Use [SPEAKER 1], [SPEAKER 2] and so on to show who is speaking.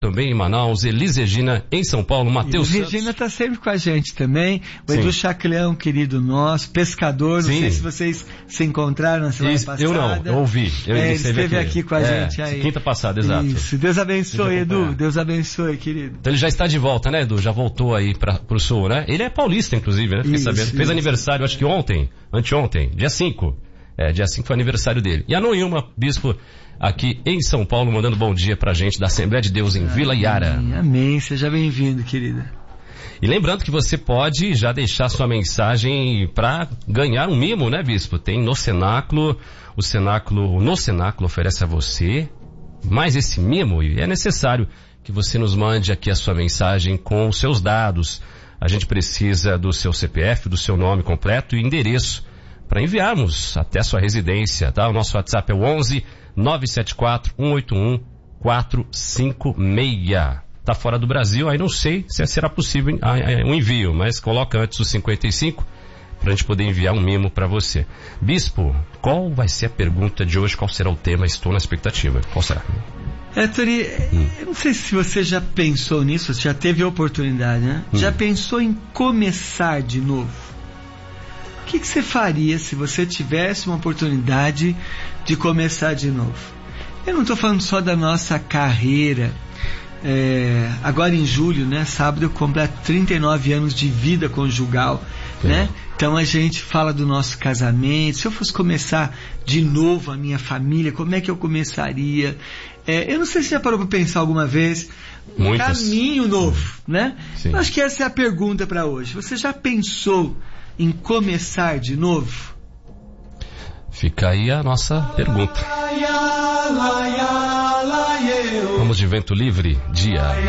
[SPEAKER 1] também em Manaus, Elis Regina em São Paulo, Matheus Santos.
[SPEAKER 2] Regina está sempre com a gente também. O Edu Chacleão, querido nosso, pescador, não sei se vocês se encontraram na semana passada.
[SPEAKER 1] Eu não, eu ouvi.
[SPEAKER 2] Ele esteve aqui com a gente aí.
[SPEAKER 1] Quinta passada, exato.
[SPEAKER 2] Isso, Deus abençoe, Edu, Deus abençoe, querido.
[SPEAKER 1] Então ele já está de volta, né, Edu? Já voltou aí pro sul, né? Ele é paulista, inclusive, né? Fiquei sabendo. Fez aniversário, acho que anteontem, dia 5. Dia 5 foi aniversário dele. E a Noilma, bispo, aqui em São Paulo, mandando bom dia pra gente da Assembleia de Deus em Vila Iara.
[SPEAKER 2] Amém, seja bem-vindo, querida.
[SPEAKER 1] E lembrando que você pode já deixar sua mensagem para ganhar um mimo, né, bispo? Tem no cenáculo, no cenáculo oferece a você mais esse mimo, e é necessário que você nos mande aqui a sua mensagem com os seus dados. A gente precisa do seu CPF, do seu nome completo e endereço para enviarmos até a sua residência, tá? O nosso WhatsApp é o 11 974 181 456. Tá fora do Brasil, aí não sei se será possível um envio, mas coloca antes o 55 pra gente poder enviar um mimo para você. Bispo, qual vai ser a pergunta de hoje? Qual será o tema? Estou na expectativa. Qual será?
[SPEAKER 2] Tori, eu não sei se você já pensou nisso, você já teve a oportunidade, né? Já pensou em começar de novo? O que você faria se você tivesse uma oportunidade de começar de novo? Eu não estou falando só da nossa carreira. Agora em julho, né, sábado, eu completo 39 anos de vida conjugal, né? Então a gente fala do nosso casamento. Se eu fosse começar de novo a minha família, como é que eu começaria? Eu não sei se já parou para pensar alguma vez. Caminho novo, né? Eu acho que essa é a pergunta para hoje. Você já pensou em começar de novo?
[SPEAKER 1] Fica aí a nossa pergunta. Vamos de Vento Livre, dia